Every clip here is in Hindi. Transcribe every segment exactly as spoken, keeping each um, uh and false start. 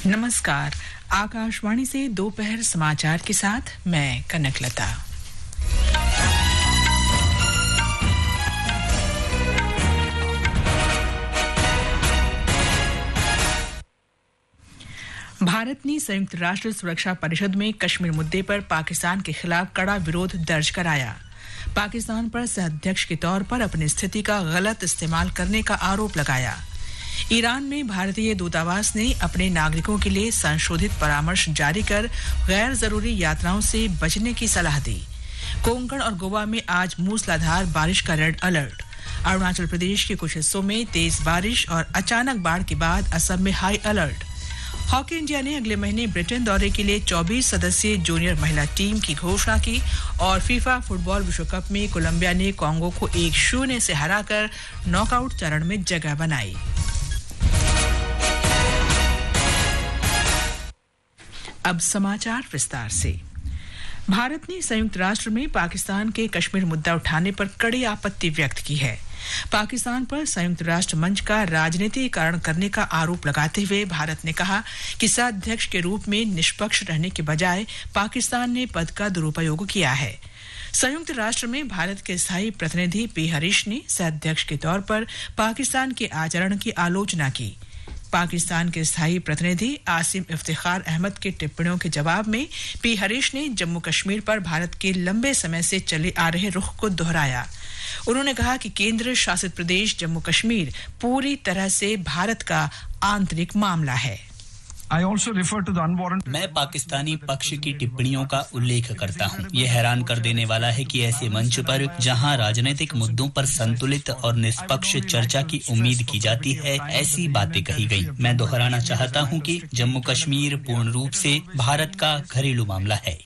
नमस्कार, आकाशवाणी से दोपहर समाचार के साथ मैं कनकलता। भारत ने संयुक्त राष्ट्र सुरक्षा परिषद में कश्मीर मुद्दे पर पाकिस्तान के खिलाफ कड़ा विरोध दर्ज कराया। पाकिस्तान पर सह-अध्यक्ष के तौर पर अपनी स्थिति का गलत इस्तेमाल करने का आरोप लगाया। ईरान में भारतीय दूतावास ने अपने नागरिकों के लिए संशोधित परामर्श जारी कर गैर जरूरी यात्राओं से बचने की सलाह दी। कोंकण और गोवा में आज मूसलाधार बारिश का रेड अलर्ट। अरुणाचल प्रदेश के कुछ हिस्सों में तेज बारिश और अचानक बाढ़ के बाद असम में हाई अलर्ट। हॉकी इंडिया ने अगले महीने ब्रिटेन दौरे के लिए चौबीस सदस्यीय जूनियर महिला टीम की घोषणा की और फीफा फुटबॉल विश्व कप में कोलंबिया ने कांगो को एक शून्य से हराकर नॉकआउट चरण में जगह बनाई। अब समाचार विस्तार से। भारत ने संयुक्त राष्ट्र में पाकिस्तान के कश्मीर मुद्दा उठाने पर कड़ी आपत्ति व्यक्त की है। पाकिस्तान पर संयुक्त राष्ट्र मंच का राजनीतिकरण करने का आरोप लगाते हुए भारत ने कहा कि सह-अध्यक्ष के रूप में निष्पक्ष रहने के बजाय पाकिस्तान ने पद का दुरुपयोग किया है। संयुक्त राष्ट्र में भारत के स्थायी प्रतिनिधि पी हरीश ने सह-अध्यक्ष के तौर पर पाकिस्तान के आचरण की आलोचना की। पाकिस्तान के स्थायी प्रतिनिधि आसिम इफ्तिखार अहमद के टिप्पणियों के जवाब में पी हरीश ने जम्मू कश्मीर पर भारत के लंबे समय से चले आ रहे रुख को दोहराया। उन्होंने कहा कि केंद्र शासित प्रदेश जम्मू कश्मीर पूरी तरह से भारत का आंतरिक मामला है। मैं पाकिस्तानी पक्ष की टिप्पणियों का उल्लेख करता हूं। यह हैरान कर देने वाला है कि ऐसे मंच पर जहां राजनीतिक मुद्दों पर संतुलित और निष्पक्ष चर्चा की उम्मीद की जाती है, ऐसी बातें कही गई। मैं दोहराना चाहता हूं कि जम्मू कश्मीर पूर्ण रूप से भारत का घरेलू मामला है।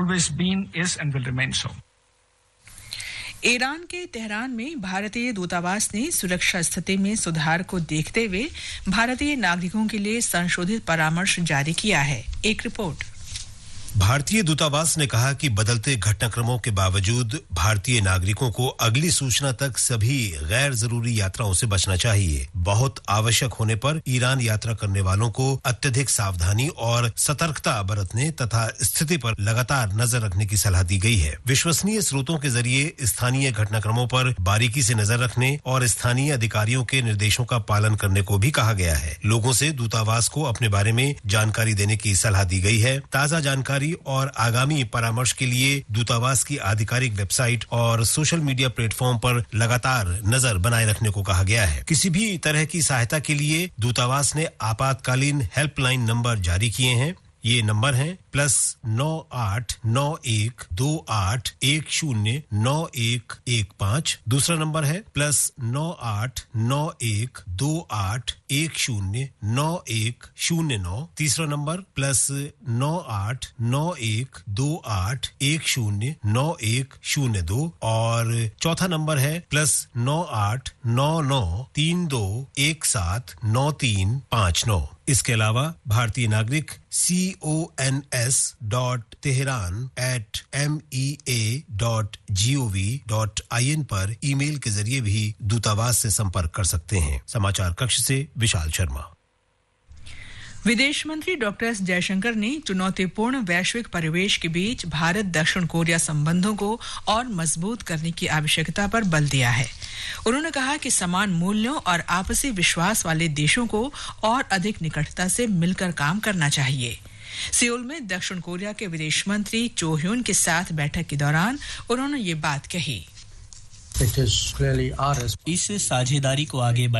ईरान के तेहरान में भारतीय दूतावास ने सुरक्षा स्थिति में सुधार को देखते हुए भारतीय नागरिकों के लिए संशोधित परामर्श जारी किया है। एक रिपोर्ट। भारतीय दूतावास ने कहा कि बदलते घटनाक्रमों के बावजूद भारतीय नागरिकों को अगली सूचना तक सभी गैर जरूरी यात्राओं से बचना चाहिए। बहुत आवश्यक होने पर ईरान यात्रा करने वालों को अत्यधिक सावधानी और सतर्कता बरतने तथा स्थिति पर लगातार नजर रखने की सलाह दी गई है। विश्वसनीय स्रोतों के जरिए स्थानीय घटनाक्रमों पर बारीकी से नजर रखने और स्थानीय अधिकारियों के निर्देशों का पालन करने को भी कहा गया है। लोगों से दूतावास को अपने बारे में जानकारी देने की सलाह दी गई है। ताजा जानकारी और आगामी परामर्श के लिए दूतावास की आधिकारिक वेबसाइट और सोशल मीडिया प्लेटफॉर्म पर लगातार नजर बनाए रखने को कहा गया है। किसी भी तरह की सहायता के लिए दूतावास ने आपातकालीन हेल्पलाइन नंबर जारी किए हैं। ये नंबर है प्लस नौ आठ नौ एक दो आठ एक शून्य नौ एक एक पाँच। दूसरा नंबर है प्लस नौ आठ नौ एक दो आठ एक शून्य नौ एक शून्य नौ। तीसरा नंबर प्लस नौ आठ नौ एक दो आठ एक शून्य नौ एक शून्य दो। और चौथा नंबर है प्लस नौ आठ नौ नौ तीन दो एक सात नौ तीन पाँच नौ। इसके अलावा भारतीय नागरिक सी O N S dot Tehran eight M E A dot G O V dot I N पर ईमेल के जरिए भी दूतावास से संपर्क कर सकते हैं। समाचार कक्ष से विशाल शर्मा। विदेश मंत्री डॉक्टर एस जयशंकर ने चुनौतीपूर्ण वैश्विक परिवेश के बीच भारत दक्षिण कोरिया संबंधों को और मजबूत करने की आवश्यकता पर बल दिया है। उन्होंने कहा कि समान मूल्यों और आपसी विश्वास वाले देशों को और अधिक निकटता से मिलकर काम करना चाहिए। सियोल में दक्षिण कोरिया के विदेश मंत्री चो ह्यून के साथ बैठक के दौरान उन्होंने ये बात कही। इस साझेदारी को आगे